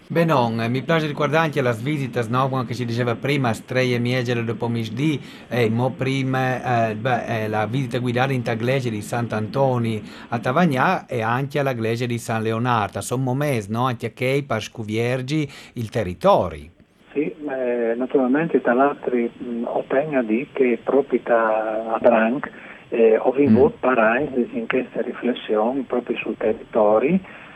Beh, non, mi piace ricordare anche le visite, no? Come che si diceva prima, Streie Miegele dopo pomeriggio, e mo prima, la visita guidata in iglesia di Sant'Antoni a Tavagnà e anche alla iglesia di San Leonardo. Sono mesi, no? Anche che per scuviergi il territorio. Sì, naturalmente tra l'altro ho penso di che proprio a Branc ho Mm. vinto parai in questa riflessione proprio sul territorio